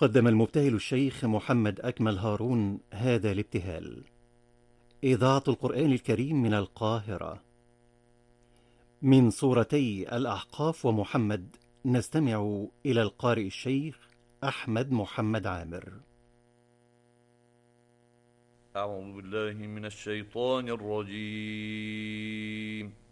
قدم المبتهل الشيخ محمد أكمل هارون هذا الابتهال. إذاعة القرآن الكريم من القاهرة. من سورتي الأحقاف ومحمد نستمع إلى القارئ الشيخ أحمد محمد عامر. أعوذ بالله من الشيطان الرجيم.